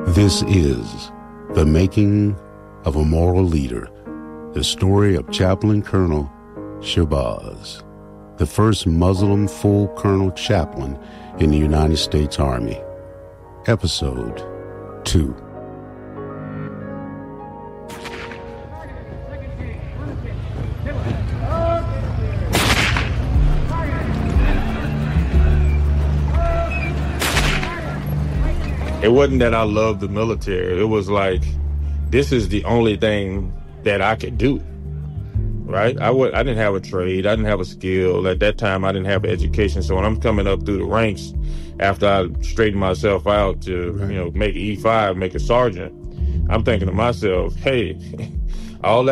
This is The Making of a Moral Leader, the story of Chaplain Colonel Shabazz, the first Muslim full colonel chaplain in the United States Army. Episode 2. It wasn't that I loved the military. It was like, this is the only thing that I could do, right? I didn't have a trade. I didn't have a skill. At that time, I didn't have an education. So when I'm coming up through the ranks, after I straightened myself out to, make E5, make a sergeant, I'm thinking to myself, hey, all that